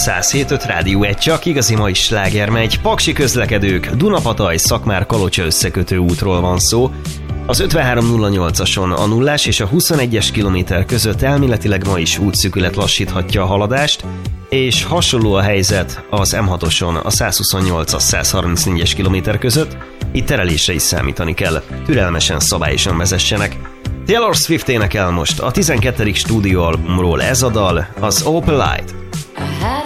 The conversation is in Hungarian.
107.5 Rádió 1, csak igazi mai sláger megy. Paksi közlekedők, Dunapataj, Szakmár-Kalocsa összekötő útról van szó. Az 5308-ason a 0-as és a 21-es kilométer között elméletileg ma is útszűkület lassíthatja a haladást, és hasonló a helyzet az M6-oson a 128-134-es kilométer között, itt terelésre is számítani kell, türelmesen, szabályosan vezessenek. Taylor Swift énekel most a 12. stúdióalbumról, ez a dal, az Opal Light.